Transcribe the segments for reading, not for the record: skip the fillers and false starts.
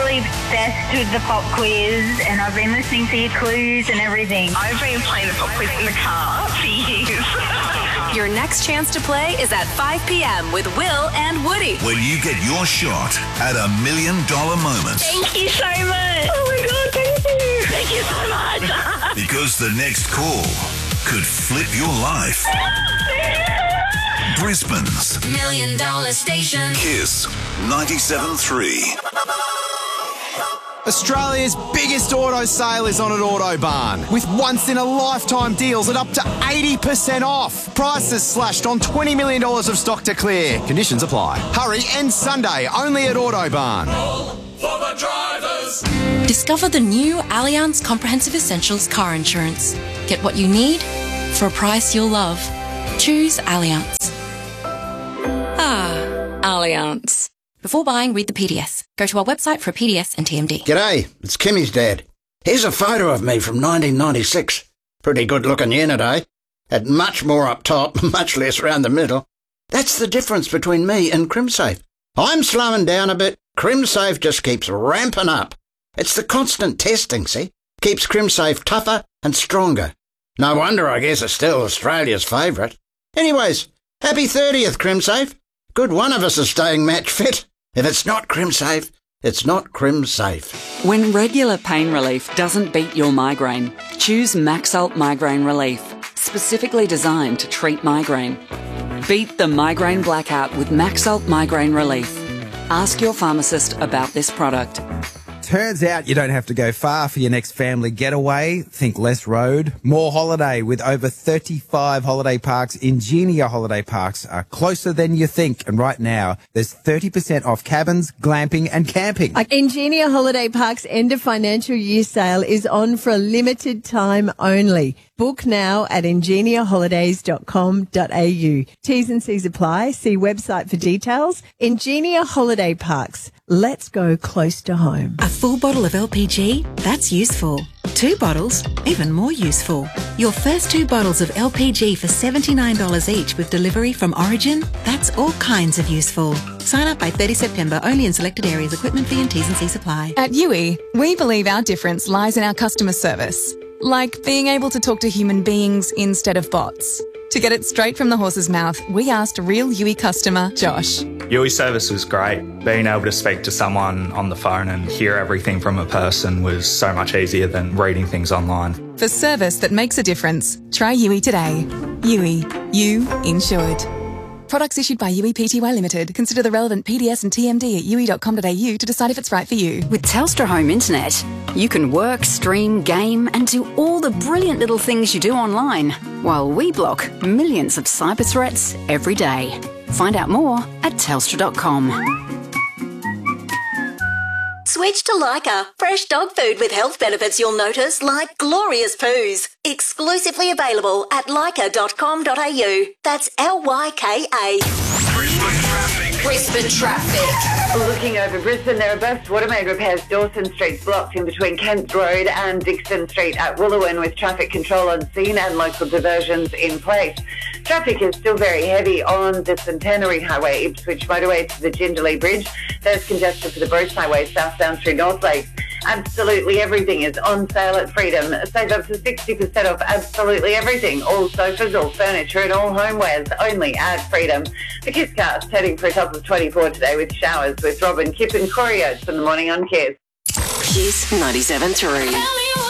totally obsessed with the pop quiz, and I've been listening to your clues and everything. I've been playing the pop quiz in the car for years. Your next chance to play is at 5 p.m. with Will and Woody. When you get your shot at $1 million moment. Thank you so much. Oh my God, thank you. Thank you so much. Because the next call could flip your life. Brisbane's $1 Million Station. Kiss 97.3. Australia's biggest auto sale is on at Autobarn, with once-in-a-lifetime deals at up to 80% off. Prices slashed on $20 million of stock to clear. Conditions apply. Hurry, end Sunday, only at Autobarn. For the drivers. Discover the new Allianz Comprehensive Essentials car insurance. Get what you need for a price you'll love. Choose Allianz. Allianz. Before buying, read the PDS. Go to our website for a PDS and TMD. G'day, it's Kimmy's dad. Here's a photo of me from 1996. Pretty good looking unit, eh? Had much more up top, much less round the middle. That's the difference between me and CrimSafe. I'm slowing down a bit. CrimSafe just keeps ramping up. It's the constant testing, see? Keeps CrimSafe tougher and stronger. No wonder, I guess, it's still Australia's favourite. Anyways, happy 30th, CrimSafe. Good one of us is staying match fit. If it's not CrimSafe, it's not CrimSafe. When regular pain relief doesn't beat your migraine, choose Maxalt Migraine Relief, specifically designed to treat migraine. Beat the migraine blackout with Maxalt Migraine Relief. Ask your pharmacist about this product. Turns out you don't have to go far for your next family getaway. Think less road, more holiday. With over 35 holiday parks, Ingenia Holiday Parks are closer than you think. And right now, there's 30% off cabins, glamping and camping. Ingenia Holiday Parks' end of financial year sale is on for a limited time only. Book now at ingeniaholidays.com.au. T's and C's apply. See website for details. Ingenia Holiday Parks. Let's go close to home. A full bottle of LPG? That's useful. 2 bottles? Even more useful. Your first 2 bottles of LPG for $79 each with delivery from Origin? That's all kinds of useful. Sign up by 30 September only in selected areas. Equipment fee and T's and C's apply. At UE, we believe our difference lies in our customer service. Like being able to talk to human beings instead of bots. To get it straight from the horse's mouth, we asked real UE customer Josh. UE service was great. Being able to speak to someone on the phone and hear everything from a person was so much easier than reading things online. For service that makes a difference, try UE today. UE. You insured. Products issued by UE Pty Limited. Consider the relevant PDS and TMD at ue.com.au to decide if it's right for you. With Telstra Home Internet, you can work, stream, game and do all the brilliant little things you do online, while we block millions of cyber threats every day. Find out more at telstra.com. Switch to Lyca. Fresh dog food with health benefits you'll notice, like glorious poos. Exclusively available at lyca.com.au. That's Lyka. Brisbane traffic. Looking over Brisbane, there are both water-main repairs. Dawson Street's blocked in between Kents Road and Dixon Street at Wooloowin, with traffic control on scene and local diversions in place. Traffic is still very heavy on the Centenary Highway, Ipswich motorway to the Jindalee Bridge. There's congestion for the Bruce Highway southbound through North Lakes. Absolutely everything is on sale at Freedom. Save up to 60% off absolutely everything. All sofas, all furniture and all homewares only at Freedom. The Kisscast heading for a top of 24 today with showers with Robin, Kip and Corey Oates in the morning on Kiss. Kiss 97.3.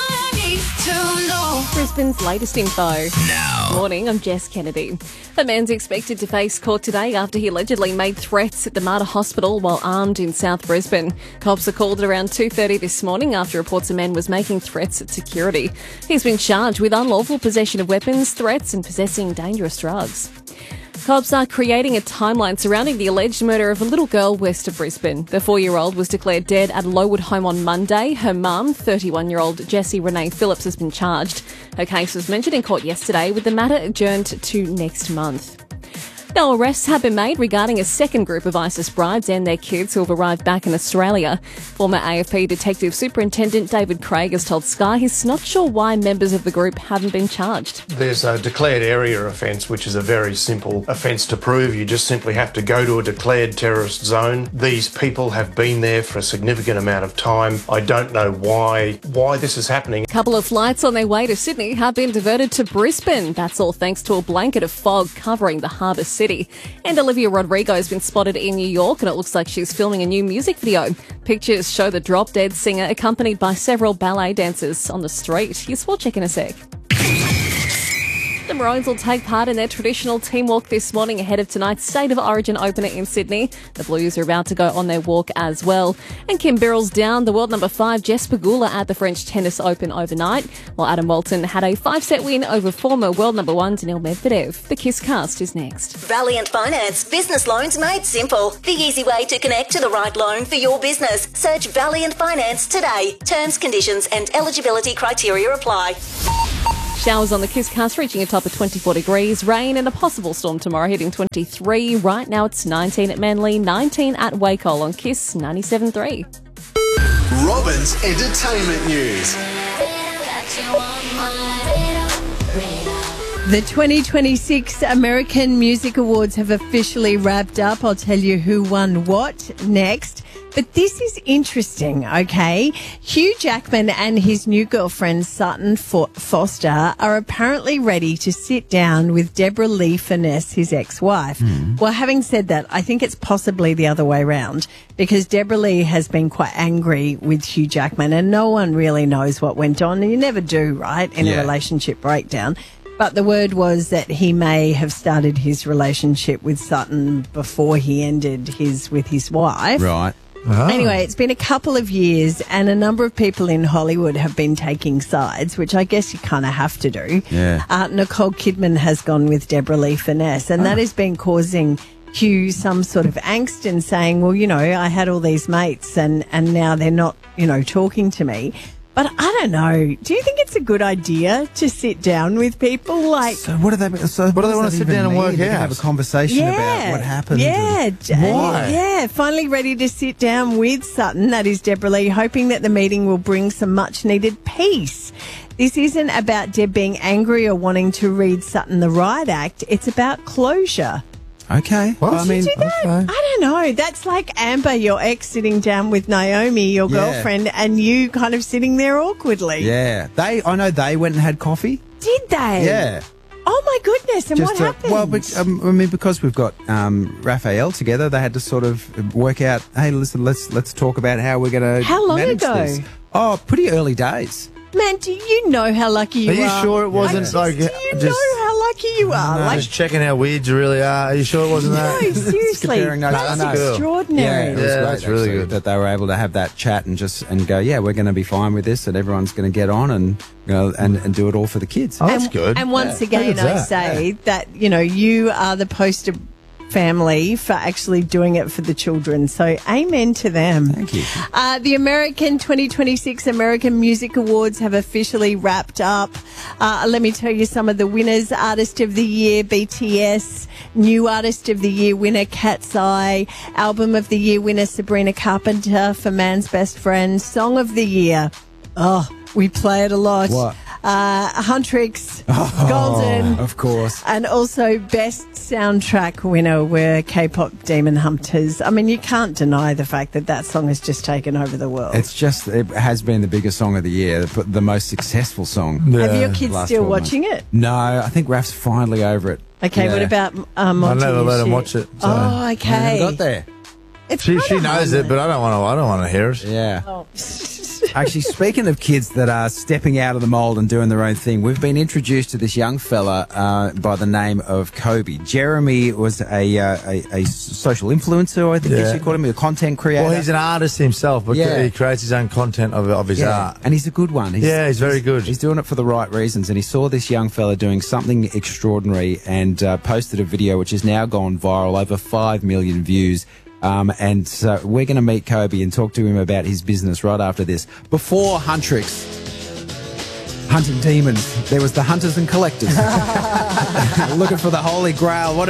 Brisbane's latest info. Now. Morning, I'm Jess Kennedy. A man's expected to face court today after he allegedly made threats at the Mater Hospital while armed in South Brisbane. Cops are called at around 2:30 this morning after reports a man was making threats at security. He's been charged with unlawful possession of weapons, threats and possessing dangerous drugs. Cops are creating a timeline surrounding the alleged murder of a little girl west of Brisbane. The 4-year-old was declared dead at Lowood Home on Monday. Her mum, 31-year-old Jessie Renee Phillips, has been charged. Her case was mentioned in court yesterday, with the matter adjourned to next month. Now, arrests have been made regarding a second group of ISIS brides and their kids who have arrived back in Australia. Former AFP Detective Superintendent David Craig has told Sky he's not sure why members of the group haven't been charged. There's a declared area offence, which is a very simple offence to prove. You just simply have to go to a declared terrorist zone. These people have been there for a significant amount of time. I don't know why this is happening. A couple of flights on their way to Sydney have been diverted to Brisbane. That's all thanks to a blanket of fog covering the harbour city. And Olivia Rodrigo has been spotted in New York, and it looks like she's filming a new music video. Pictures show the Drop Dead singer accompanied by several ballet dancers on the street. Your sport check in a sec. The Maroons will take part in their traditional team walk this morning ahead of tonight's State of Origin opener in Sydney. The Blues are about to go on their walk as well. And Kim Birrell's down the world number 5 Jess Pegula at the French Tennis Open overnight, while Adam Walton had a 5-set win over former world number 1 Daniil Medvedev. The Kiss Cast is next. Valiant Finance. Business loans made simple. The easy way to connect to the right loan for your business. Search Valiant Finance today. Terms, conditions and eligibility criteria apply. Showers on the Kiss Cast reaching a top of 24 degrees. Rain and a possible storm tomorrow hitting 23. Right now it's 19 at Manly, 19 at Wacol on Kiss 97.3. Robin's entertainment news. The 2026 American Music Awards have officially wrapped up. I'll tell you who won what next. But this is interesting, okay? Hugh Jackman and his new girlfriend, Sutton Foster, are apparently ready to sit down with Deborah Lee Furness, his ex-wife. Well, having said that, I think it's possibly the other way around, because Deborah Lee has been quite angry with Hugh Jackman, and no one really knows what went on. And you never do, right, in a relationship breakdown. But the word was that he may have started his relationship with Sutton before he ended his with his wife. Right. Anyway, it's been a couple of years and a number of people in Hollywood have been taking sides, which I guess you kind of have to do. Yeah. Nicole Kidman has gone with Deborah Lee Furness, and that has been causing Hugh some sort of angst and saying, well, you know, I had all these mates and now they're not, you know, talking to me. But I don't know. Do you think it's a good idea to sit down with people? Like, So what do they want to sit down and work out? Have a conversation about what happened? Yeah. Why? Yeah. Finally ready to sit down with Sutton, that is Deborah Lee, hoping that the meeting will bring some much needed peace. This isn't about Deb being angry or wanting to read Sutton the riot act. It's about closure. Okay. Well, I mean, do that? I don't know. That's like Amber, your ex, sitting down with Naomi, your girlfriend, and you kind of sitting there awkwardly. Yeah. I know they went and had coffee. Did they? Yeah. Oh, my goodness. And what happened? Well, I mean, because we've got Raphael together, they had to sort of work out, hey, listen, let's talk about how we're going to How long manage ago? this. Oh, pretty early days. Man, do you know how lucky you are? Are you sure it wasn't Do you know how lucky you are? Like, just checking how weird you really are. Are you sure it wasn't that? No, seriously. Comparing notes. That's I know. extraordinary. Yeah, it was great, that's really actually, good. that they were able to have that chat and go, yeah, we're going to be fine with this, and everyone's going to get on and and do it all for the kids. Oh, that's good. And once again, I say that, you know, you are the poster family for actually doing it for the children. So amen to them. Thank you. The American 2026 American Music Awards have officially wrapped up. Let me tell you some of the winners. Artist of the Year, BTS. New Artist of the Year winner, Cat's Eye. Album of the Year winner, Sabrina Carpenter for Man's Best Friend. Song of the Year. Oh, we play it a lot. What? Huntrix, Golden. Of course. And also Best Soundtrack winner were K-pop Demon Hunters. I mean, you can't deny the fact that that song has just taken over the world. It has been the biggest song of the year, the most successful song. Have your kids still watching it? No, I think Raf's finally over it. Okay, what about Monty? I never let him watch it. So. Oh, okay. I never got there. She knows it, but I don't want to hear it. Yeah. Oh. Actually, speaking of kids that are stepping out of the mould and doing their own thing, we've been introduced to this young fella by the name of Kobe. Jeremy was a social influencer, I think you call him, a content creator. Well, he's an artist himself, but he creates his own content of his art. And he's a good one. He's very good. He's doing it for the right reasons, and he saw this young fella doing something extraordinary and posted a video which has now gone viral, over 5 million views. And so we're going to meet Kobe and talk to him about his business right after this. Before Huntrix, hunting demons, there was the hunters and collectors looking for the Holy Grail. What